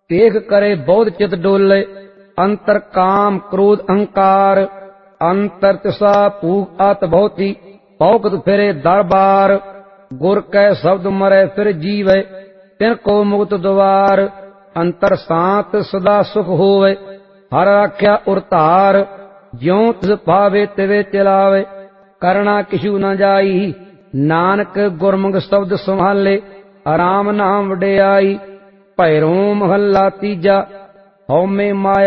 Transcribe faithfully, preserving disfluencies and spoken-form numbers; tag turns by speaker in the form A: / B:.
A: ਦੇਖ ਕਰੇ ਬਹੁਤ ਚਿਤ ਡੋਲੇ, ਅੰਤਰ ਕਾਮ ਕ੍ਰੋਧ ਅਹੰਕਾਰ, ਅੰਤਰ ਤਿਸਾ ਭੂਖ ਆਤ ਬਹੁਤੀ, ਭੌਕਤ ਫਿਰੇ ਦਰਬਾਰ। ਗੁਰ ਕੈ ਸ਼ਬਦ ਮਰੈ ਫਿਰ ਜੀਵੈ, ਤਿਨ ਕੋ ਮੁਕਤ ਦੁਆਰ। ਅੰਤਰ ਸ਼ਾਂਤ ਸਦਾ ਸੁਖ ਹੋਵੇ, ਹਰ ਰਾਖਿਆ ਉਰ ਧਾਰ। ਜਿਉ ਤਿਸ ਭਾਵੇ ਤਿਵੇਂ ਚਲਾਵੇ, ਕਰਣਾ ਕਿਛੂ ਨ ਜਾਈ। ਨਾਨਕ ਗੁਰਮੁਖ ਸ਼ਬਦ ਸੰਭਾਲੇ, ਆਰਾਮ ਨਾਮ ਵਡਿਆਈ। ਭੈਰੋਂ ਮਹੱਲਾ ਤੀਜਾ। ਹਉਮੈ ਮਾਇਆ